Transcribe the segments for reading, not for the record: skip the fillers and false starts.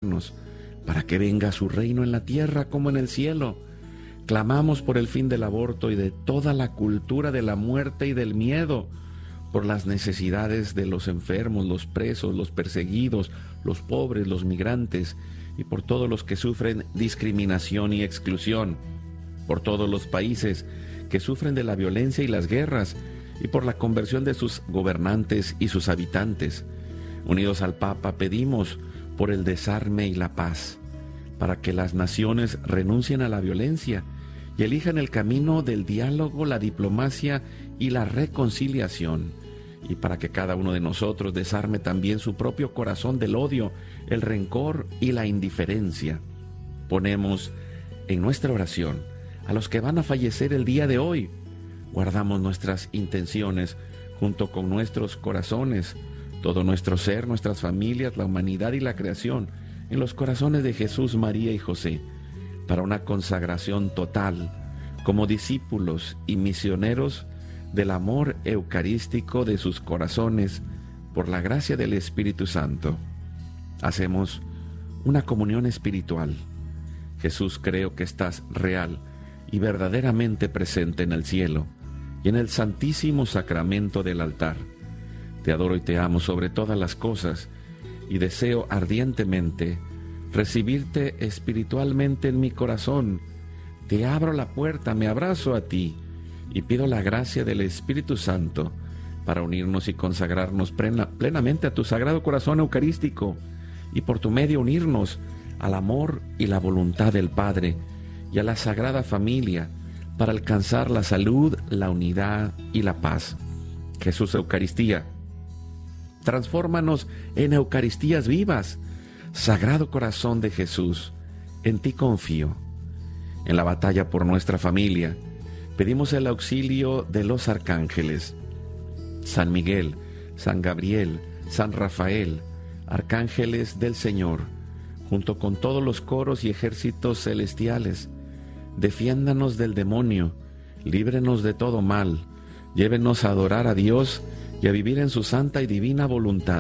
para que venga su reino en la tierra como en el cielo. Clamamos por el fin del aborto y de toda la cultura de la muerte y del miedo, por las necesidades de los enfermos, los presos, los perseguidos, los pobres, los migrantes, y por todos los que sufren discriminación y exclusión, por todos los países que sufren de la violencia y las guerras, y por la conversión de sus gobernantes y sus habitantes. Unidos al Papa, pedimos por el desarme y la paz, para que las naciones renuncien a la violencia y elijan el camino del diálogo, la diplomacia y la reconciliación, y para que cada uno de nosotros desarme también su propio corazón del odio, el rencor y la indiferencia. Ponemos en nuestra oración a los que van a fallecer el día de hoy. Guardamos nuestras intenciones junto con nuestros corazones, todo nuestro ser, nuestras familias, la humanidad y la creación, en los corazones de Jesús, María y José, para una consagración total, como discípulos y misioneros del amor eucarístico de sus corazones, por la gracia del Espíritu Santo. Hacemos una comunión espiritual. Jesús, creo que estás real y verdaderamente presente en el cielo y en el santísimo sacramento del altar. Te adoro y te amo sobre todas las cosas, y deseo ardientemente recibirte espiritualmente en mi corazón. Te abro la puerta, me abrazo a ti y pido la gracia del Espíritu Santo para unirnos y consagrarnos plenamente a tu Sagrado Corazón Eucarístico, y por tu medio unirnos al amor y la voluntad del Padre y a la Sagrada Familia para alcanzar la salud, la unidad y la paz. Jesús, Eucaristía, transfórmanos en Eucaristías vivas. Sagrado Corazón de Jesús, en ti confío. En la batalla por nuestra familia, pedimos el auxilio de los arcángeles, San Miguel, San Gabriel, San Rafael, arcángeles del Señor, junto con todos los coros y ejércitos celestiales. Defiéndanos del demonio, líbrenos de todo mal, llévenos a adorar a Dios y a vivir en su santa y divina voluntad.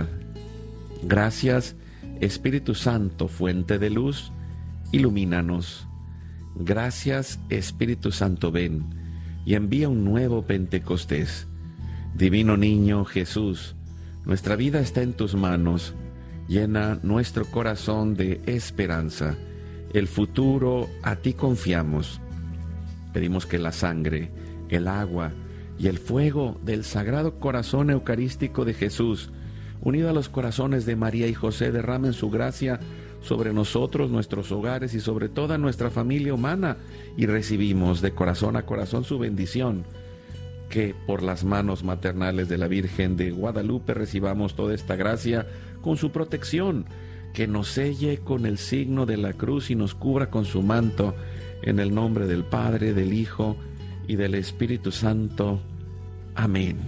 Gracias, Espíritu Santo, fuente de luz, ilumínanos. Gracias, Espíritu Santo, ven y envía un nuevo Pentecostés. Divino Niño Jesús, nuestra vida está en tus manos. Llena nuestro corazón de esperanza. El futuro a ti confiamos. Pedimos que la sangre, el agua y el fuego del Sagrado Corazón Eucarístico de Jesús, unido a los corazones de María y José, derramen su gracia sobre nosotros, nuestros hogares y sobre toda nuestra familia humana, y recibimos de corazón a corazón su bendición. Que por las manos maternales de la Virgen de Guadalupe recibamos toda esta gracia con su protección, que nos selle con el signo de la cruz y nos cubra con su manto, en el nombre del Padre, del Hijo y del Espíritu Santo. Amén.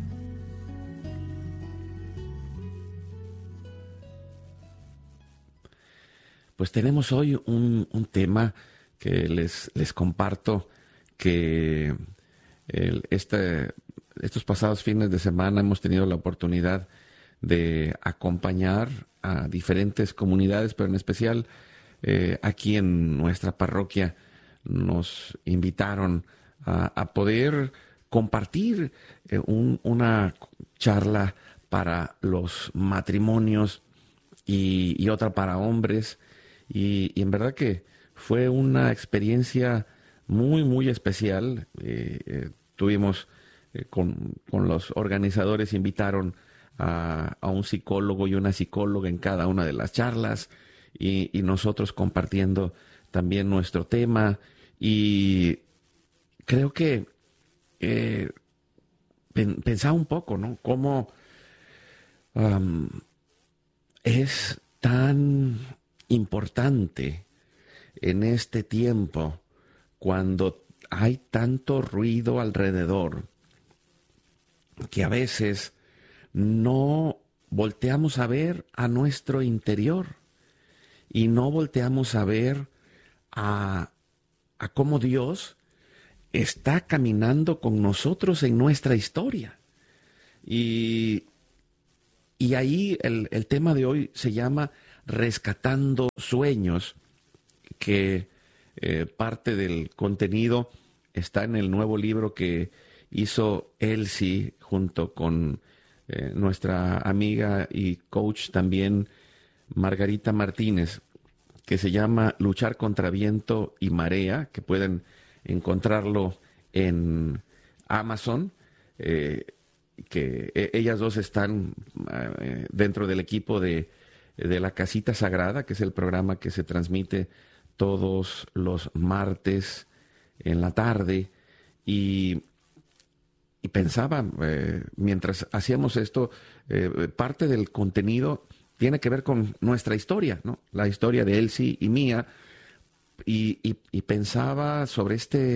Pues tenemos hoy un tema que les comparto, que estos pasados fines de semana hemos tenido la oportunidad de acompañar a diferentes comunidades, pero en especial aquí en nuestra parroquia nos invitaron a poder compartir una charla para los matrimonios y otra para hombres, y en verdad que fue una experiencia muy, muy especial. Tuvimos con los organizadores, invitaron a un psicólogo y una psicóloga en cada una de las charlas, y nosotros compartiendo también nuestro tema. Y creo que pensaba un poco, ¿no? Cómo es tan importante en este tiempo, cuando hay tanto ruido alrededor, que a veces no volteamos a ver a nuestro interior y no volteamos a ver a cómo Dios está caminando con nosotros en nuestra historia. Y ahí el tema de hoy se llama Rescatando Sueños, que parte del contenido está en el nuevo libro que hizo Elsie junto con nuestra amiga y coach también Margarita Martínez, que se llama Luchar contra Viento y Marea, que pueden encontrarlo en Amazon, que ellas dos están dentro del equipo de La Casita Sagrada, que es el programa que se transmite todos los martes en la tarde, y pensaba, mientras hacíamos esto, parte del contenido tiene que ver con nuestra historia, ¿no? La historia de Elsie y mía, y pensaba sobre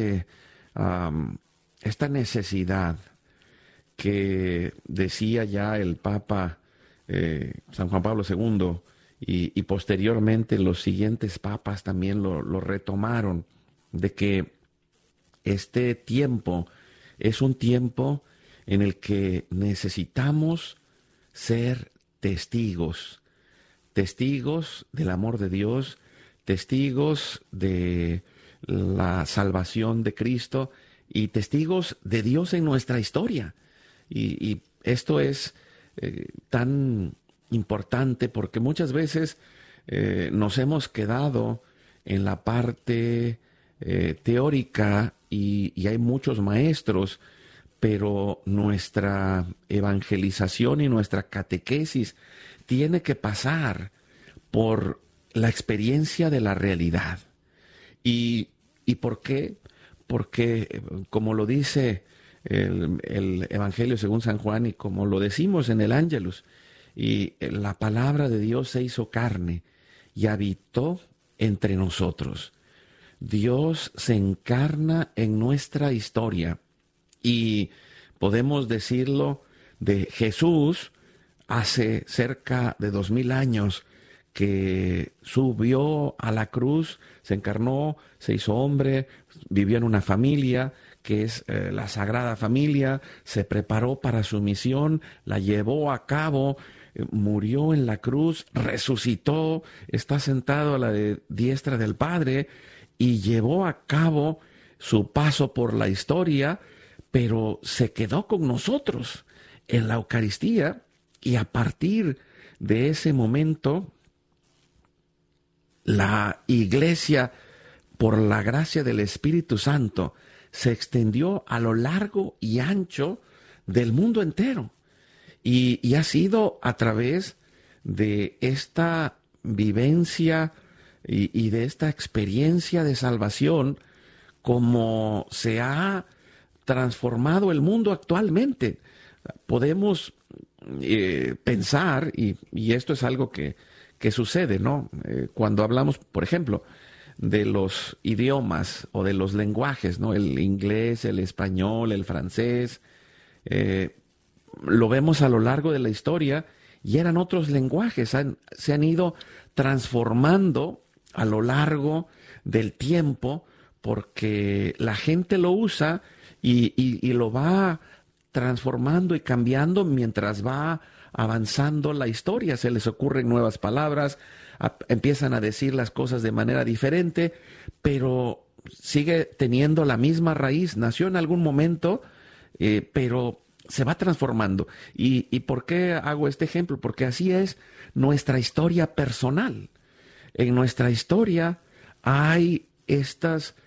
esta necesidad que decía ya el Papa San Juan Pablo II, y posteriormente los siguientes papas también lo retomaron, de que este tiempo es un tiempo en el que necesitamos ser testigos del amor de Dios, testigos de la salvación de Cristo y testigos de Dios en nuestra historia. Y esto es tan importante porque muchas veces nos hemos quedado en la parte teórica y hay muchos maestros, pero nuestra evangelización y nuestra catequesis tiene que pasar por la experiencia de la realidad. ¿Y por qué? Porque, como lo dice el Evangelio según San Juan y como lo decimos en el Ángelus, y la palabra de Dios se hizo carne y habitó entre nosotros. Dios se encarna en nuestra historia y podemos decirlo de Jesús hace cerca de 2000 años, que subió a la cruz, se encarnó, se hizo hombre, vivió en una familia que es la Sagrada Familia, se preparó para su misión, la llevó a cabo, murió en la cruz, resucitó, está sentado a la diestra del Padre y llevó a cabo su paso por la historia, pero se quedó con nosotros en la Eucaristía, y a partir de ese momento la Iglesia, por la gracia del Espíritu Santo, se extendió a lo largo y ancho del mundo entero. Y ha sido a través de esta vivencia y de esta experiencia de salvación como se ha transformado el mundo actualmente. Podemos pensar, y esto es algo que sucede, ¿no? Cuando hablamos, por ejemplo, de los idiomas o de los lenguajes, ¿no? El inglés, el español, el francés, lo vemos a lo largo de la historia y eran otros lenguajes, se han ido transformando a lo largo del tiempo porque la gente lo usa y lo va transformando y cambiando mientras va avanzando la historia. Se les ocurren nuevas palabras, empiezan a decir las cosas de manera diferente, pero sigue teniendo la misma raíz. Nació en algún momento, pero se va transformando. ¿Y por qué hago este ejemplo? Porque así es nuestra historia personal. En nuestra historia hay estos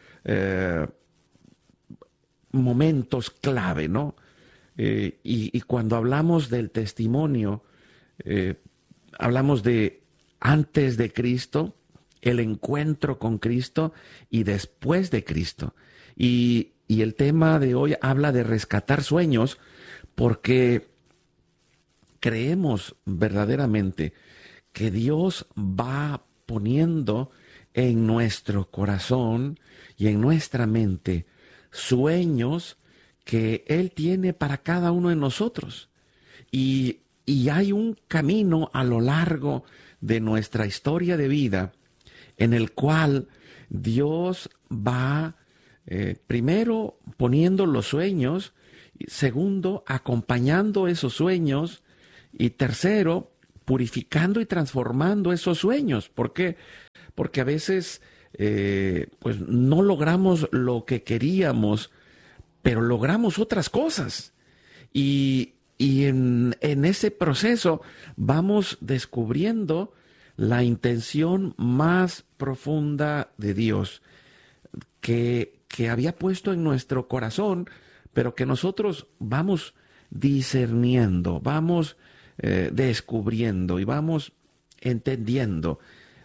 momentos clave, ¿no? Y cuando hablamos del testimonio, hablamos de antes de Cristo, el encuentro con Cristo y después de Cristo. Y el tema de hoy habla de rescatar sueños porque creemos verdaderamente que Dios va poniendo en nuestro corazón y en nuestra mente sueños que Él tiene para cada uno de nosotros. Y hay un camino a lo largo de nuestra historia de vida en el cual Dios va primero poniendo los sueños, segundo acompañando esos sueños y tercero purificando y transformando esos sueños. ¿Por qué? Porque a veces pues no logramos lo que queríamos, pero logramos otras cosas. Y en ese proceso vamos descubriendo la intención más profunda de Dios que había puesto en nuestro corazón, pero que nosotros vamos discerniendo, vamos descubriendo y vamos entendiendo.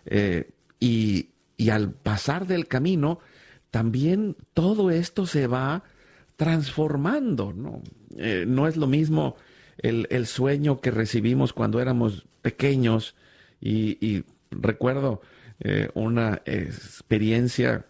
Y al pasar del camino, también todo esto se va transformando, ¿no? No es lo mismo el sueño que recibimos cuando éramos pequeños y recuerdo una experiencia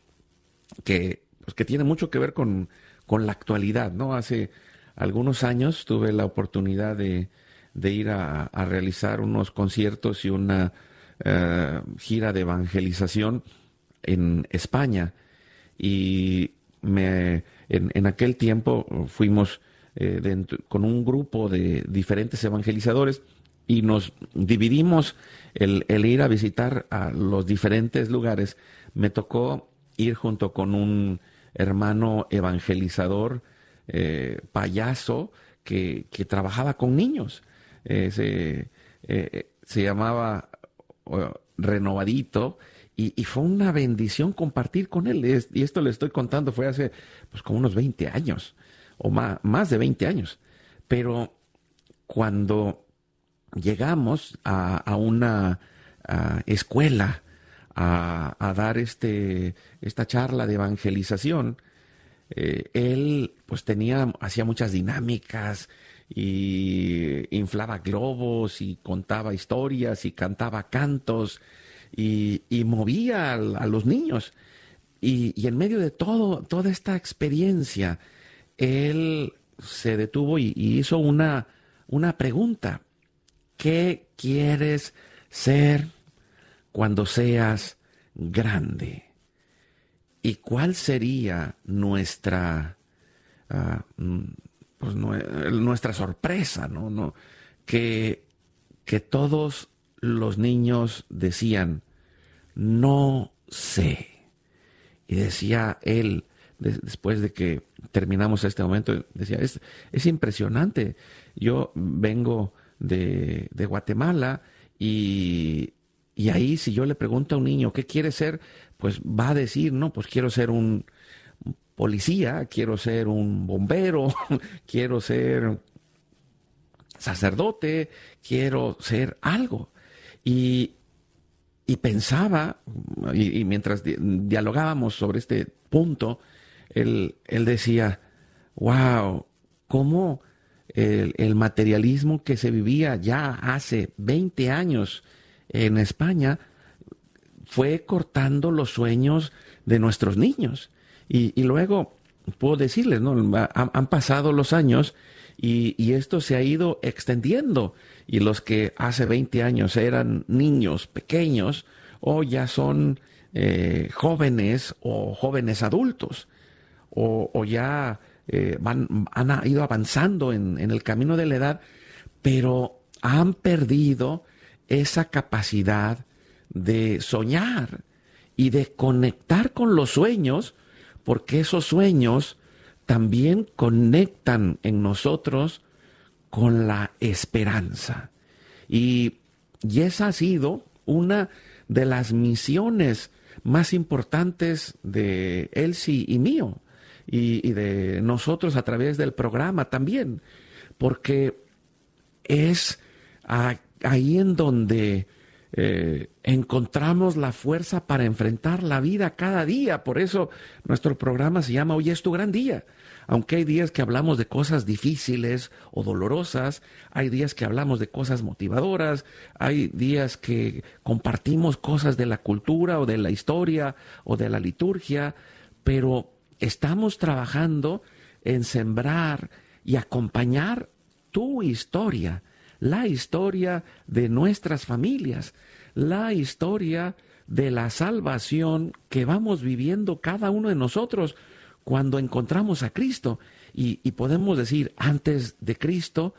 que tiene mucho que ver con la actualidad, ¿no? Hace algunos años tuve la oportunidad de ir a realizar unos conciertos y una gira de evangelización en España, y en aquel tiempo fuimos con un grupo de diferentes evangelizadores y nos dividimos el ir a visitar a los diferentes lugares. Me tocó ir junto con un hermano evangelizador, payaso, que trabajaba con niños. Se llamaba Renovadito, y fue una bendición compartir con él. Y esto le estoy contando, fue hace pues como unos 20 años, o más de 20 años. Pero cuando llegamos a una escuela a dar esta charla de evangelización, él pues hacía muchas dinámicas y inflaba globos y contaba historias y cantaba cantos y movía a los niños. Y en medio de toda esta experiencia, él se detuvo y hizo una pregunta. ¿Qué quieres ser cuando seas grande? ¿Y cuál sería nuestra sorpresa, ¿no? Que todos los niños decían, no sé. Y decía él, después de que terminamos este momento, decía, es impresionante. Yo vengo de Guatemala y ahí si yo le pregunto a un niño qué quiere ser, pues va a decir, no, pues quiero ser un policía, quiero ser un bombero, quiero ser sacerdote, quiero ser algo. Y pensaba, y mientras dialogábamos sobre este punto, él decía, wow, cómo el materialismo que se vivía ya hace 20 años en España fue cortando los sueños de nuestros niños. Y luego puedo decirles, ¿no? Han pasado los años y esto se ha ido extendiendo. Y los que hace 20 años eran niños pequeños, hoy ya son jóvenes o jóvenes adultos, o ya han ido avanzando en el camino de la edad, pero han perdido esa capacidad de soñar y de conectar con los sueños, porque esos sueños también conectan en nosotros con la esperanza. Y esa ha sido una de las misiones más importantes de Elsie y mío, y de nosotros a través del programa también, porque es ahí en donde encontramos la fuerza para enfrentar la vida cada día. Por eso nuestro programa se llama Hoy es tu gran día. Aunque hay días que hablamos de cosas difíciles o dolorosas, hay días que hablamos de cosas motivadoras, hay días que compartimos cosas de la cultura o de la historia o de la liturgia, pero estamos trabajando en sembrar y acompañar tu historia, la historia de nuestras familias, la historia de la salvación que vamos viviendo cada uno de nosotros cuando encontramos a Cristo. Y podemos decir, antes de Cristo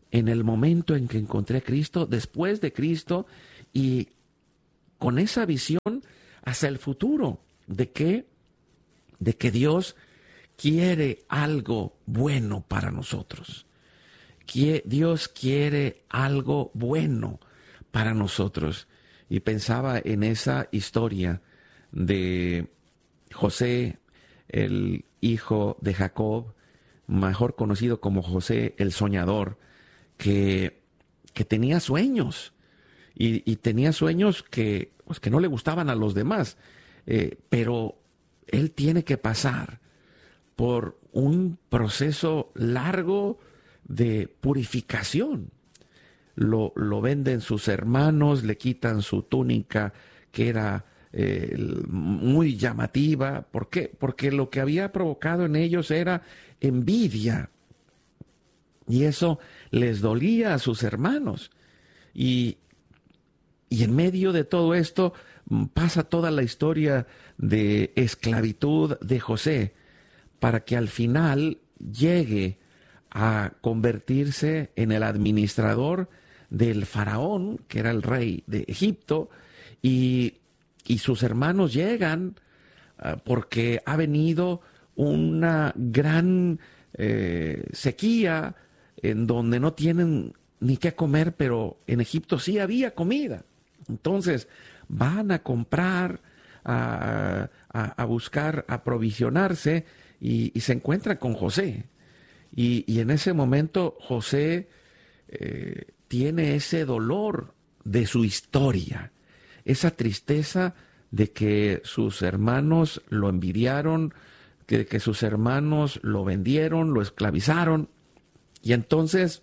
en el momento en que encontré a Cristo, después de Cristo, y con esa visión hacia el futuro de que Dios quiere algo bueno para nosotros. Dios quiere algo bueno para nosotros. Y pensaba en esa historia de José, el hijo de Jacob, mejor conocido como José el soñador, que tenía sueños y tenía sueños que no le gustaban a los demás, pero él tiene que pasar por un proceso largo de purificación. Lo venden sus hermanos, le quitan su túnica que era muy llamativa. ¿Por qué? Porque lo que había provocado en ellos era envidia. Y eso les dolía a sus hermanos. Y en medio de todo esto pasa toda la historia de esclavitud de José, para que al final llegue a convertirse en el administrador del faraón, que era el rey de Egipto, y sus hermanos llegan porque ha venido una gran sequía en donde no tienen ni qué comer, pero en Egipto sí había comida. Entonces van a comprar, a buscar, a aprovisionarse, y se encuentran con José. Y en ese momento José tiene ese dolor de su historia, esa tristeza de que sus hermanos lo envidiaron, que sus hermanos lo vendieron, lo esclavizaron. Y entonces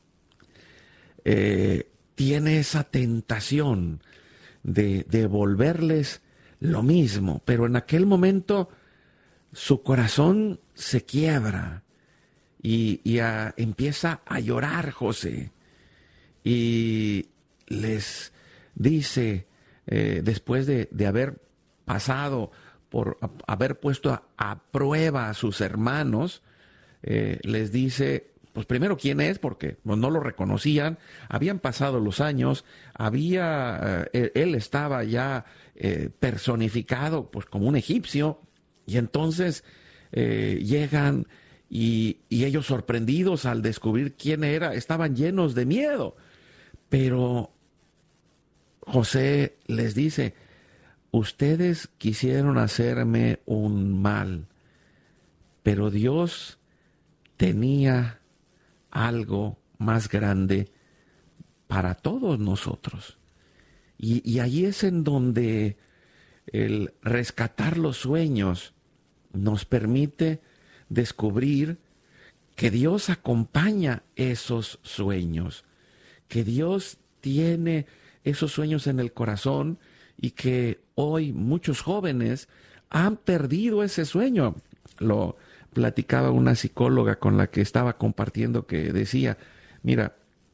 tiene esa tentación de devolverles lo mismo, pero en aquel momento su corazón se quiebra y empieza a llorar José, y les dice, después de haber pasado por haber puesto a prueba a sus hermanos, les dice, pues primero quién es, porque pues, no lo reconocían, habían pasado los años, él estaba ya personificado pues como un egipcio, y entonces llegan y ellos, sorprendidos al descubrir quién era, estaban llenos de miedo. Pero José les dice, ustedes quisieron hacerme un mal, pero Dios tenía algo más grande para todos nosotros. Y allí es en donde el rescatar los sueños nos permite descubrir que Dios acompaña esos sueños, que Dios tiene esos sueños en el corazón, y que hoy muchos jóvenes han perdido ese sueño. Lo platicaba una psicóloga con la que estaba compartiendo, que decía, mira,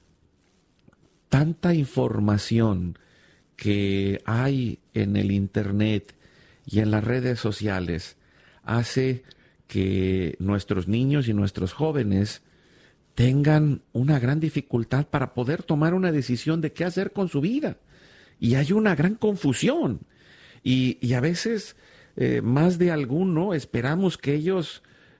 tanta información que hay en el internet y en las redes sociales hace que nuestros niños y nuestros jóvenes tengan una gran dificultad para poder tomar una decisión de qué hacer con su vida. Y hay una gran confusión. Y a veces, más de alguno, esperamos que ellos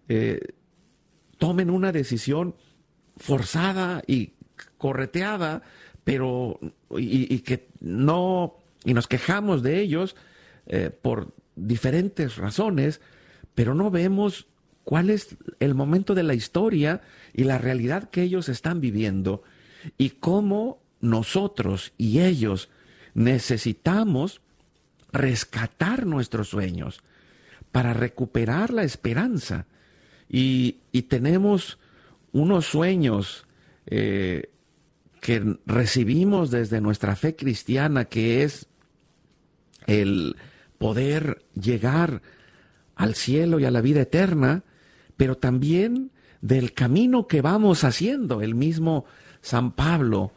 tomen una decisión forzada y correteada, pero y que no, y nos quejamos de ellos por diferentes razones, pero no vemos cuál es el momento de la historia y la realidad que ellos están viviendo, y cómo nosotros y ellos necesitamos rescatar nuestros sueños para recuperar la esperanza. Y tenemos unos sueños que recibimos desde nuestra fe cristiana, que es el poder llegar al cielo y a la vida eterna, pero también del camino que vamos haciendo. El mismo San Pablo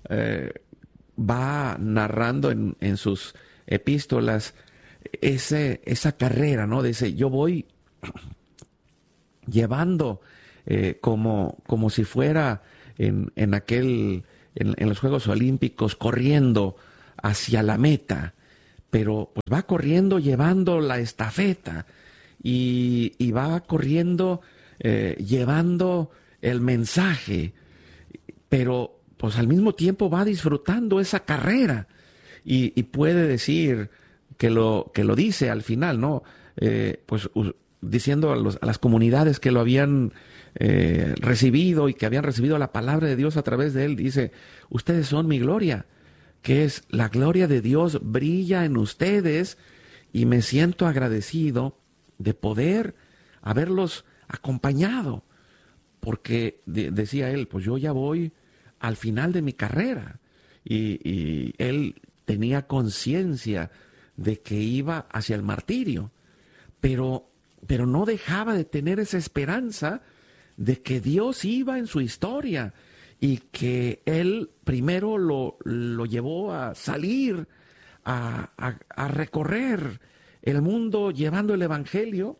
va narrando en sus epístolas esa carrera, ¿no? Dice, yo voy llevando como si fuera en los Juegos Olímpicos corriendo hacia la meta, pero pues va corriendo llevando la estafeta y va corriendo llevando el mensaje, pero pues al mismo tiempo va disfrutando esa carrera y puede decir que lo dice al final, ¿no? Diciendo a las comunidades que lo habían recibido y que habían recibido la palabra de Dios a través de él, dice: ustedes son mi gloria, que es la gloria de Dios brilla en ustedes, y me siento agradecido de poder haberlos acompañado, porque decía él, pues yo ya voy al final de mi carrera, y él tenía conciencia de que iba hacia el martirio, pero no dejaba de tener esa esperanza de que Dios iba en su historia y que él primero lo llevó a salir, a recorrer el mundo llevando el evangelio,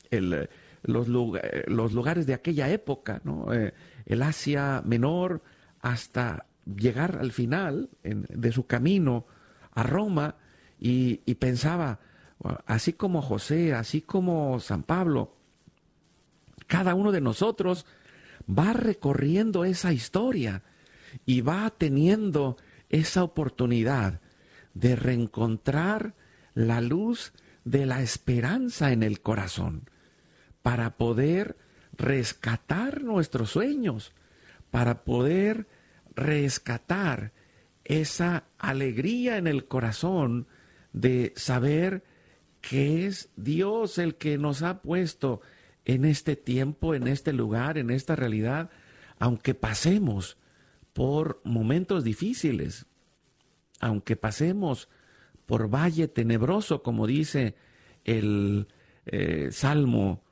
los lugares de aquella época, ¿no? El Asia Menor, hasta llegar al final de su camino a Roma, y pensaba, así como José, así como San Pablo, cada uno de nosotros va recorriendo esa historia y va teniendo esa oportunidad de reencontrar la luz de la esperanza en el corazón, para poder rescatar nuestros sueños, para poder rescatar esa alegría en el corazón de saber que es Dios el que nos ha puesto en este tiempo, en este lugar, en esta realidad, aunque pasemos por momentos difíciles, aunque pasemos por valle tenebroso, como dice el Salmo: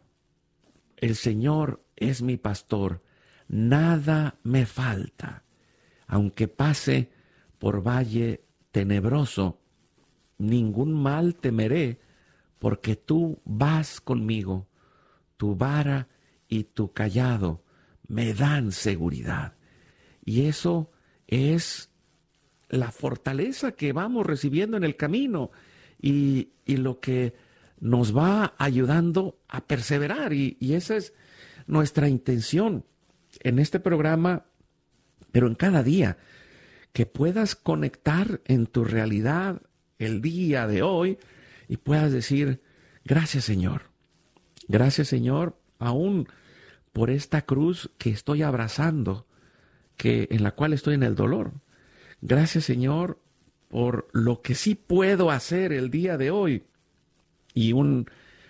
el Señor es mi pastor, nada me falta. Aunque pase por valle tenebroso, ningún mal temeré, porque tú vas conmigo. Tu vara y tu cayado me dan seguridad. Y eso es la fortaleza que vamos recibiendo en el camino y lo que nos va ayudando a perseverar. Y esa es nuestra intención en este programa, pero en cada día, que puedas conectar en tu realidad el día de hoy y puedas decir: gracias, Señor. Gracias, Señor, aún por esta cruz que estoy abrazando, en la cual estoy en el dolor. Gracias, Señor, por lo que sí puedo hacer el día de hoy. Y un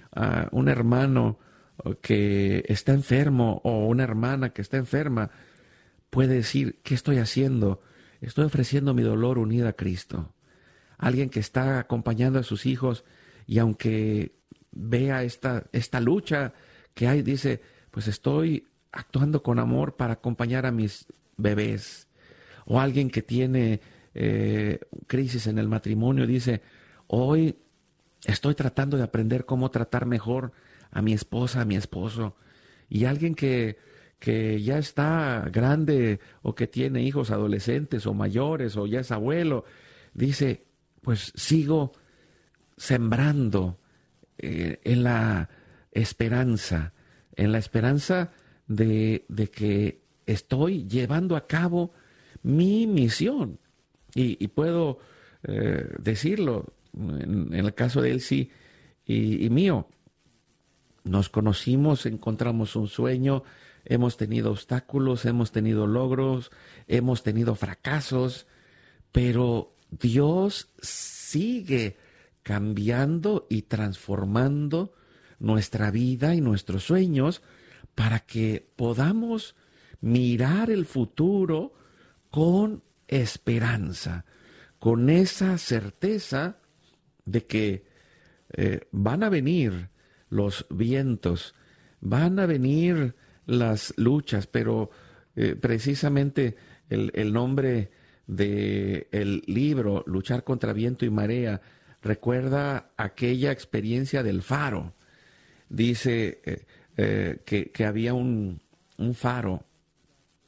hermano que está enfermo o una hermana que está enferma puede decir: ¿qué estoy haciendo? Estoy ofreciendo mi dolor unido a Cristo. Alguien que está acompañando a sus hijos y aunque vea esta lucha que hay, dice: pues estoy actuando con amor para acompañar a mis bebés. O alguien que tiene crisis en el matrimonio dice: hoy estoy tratando de aprender cómo tratar mejor a mi esposa, a mi esposo. Y alguien que ya está grande o que tiene hijos adolescentes o mayores o ya es abuelo, dice: pues sigo sembrando en la esperanza de que estoy llevando a cabo mi misión. Y puedo decirlo, en el caso de Elsie y mío, nos conocimos, encontramos un sueño, hemos tenido obstáculos, hemos tenido logros, hemos tenido fracasos, pero Dios sigue cambiando y transformando nuestra vida y nuestros sueños para que podamos mirar el futuro con esperanza, con esa certeza de que van a venir los vientos, van a venir las luchas, pero precisamente el nombre del libro, Luchar contra Viento y Marea, recuerda aquella experiencia del faro. Dice que había un faro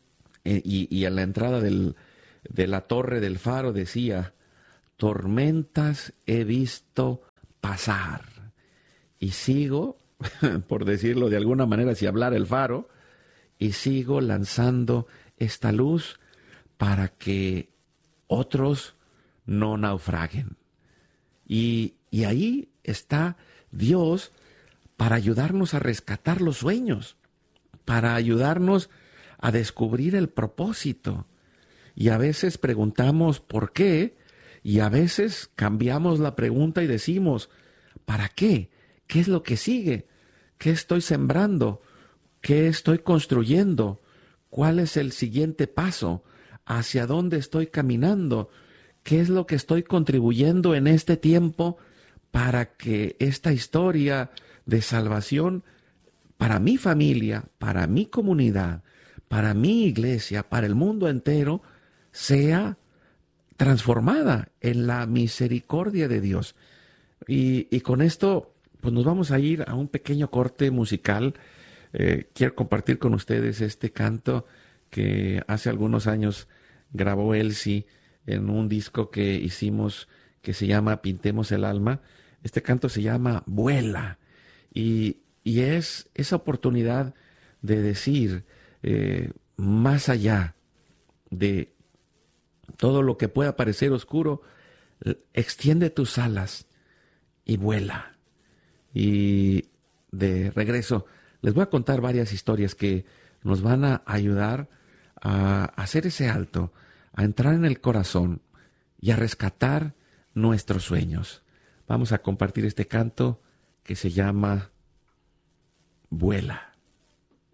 y a la entrada de la torre del faro decía: tormentas he visto pasar. Y sigo, por decirlo de alguna manera, si hablara el faro, y sigo lanzando esta luz para que otros no naufraguen. Y ahí está Dios para ayudarnos a rescatar los sueños, para ayudarnos a descubrir el propósito. Y a veces preguntamos ¿por qué? Y a veces cambiamos la pregunta y decimos ¿para qué? ¿Qué es lo que sigue? ¿Qué estoy sembrando? ¿Qué estoy construyendo? ¿Cuál es el siguiente paso? ¿Hacia dónde estoy caminando? ¿Qué es lo que estoy contribuyendo en este tiempo para que esta historia de salvación para mi familia, para mi comunidad, para mi iglesia, para el mundo entero, sea transformada en la misericordia de Dios? Y con esto, pues nos vamos a ir a un pequeño corte musical. Quiero compartir con ustedes este canto que hace algunos años grabó Elsie en un disco que hicimos que se llama Pintemos el Alma. Este canto se llama Vuela, y es esa oportunidad de decir, más allá de todo lo que pueda parecer oscuro, extiende tus alas y vuela. Y de regreso les voy a contar varias historias que nos van a ayudar a hacer ese alto, a entrar en el corazón y a rescatar nuestros sueños. Vamos a compartir este canto que se llama Vuela.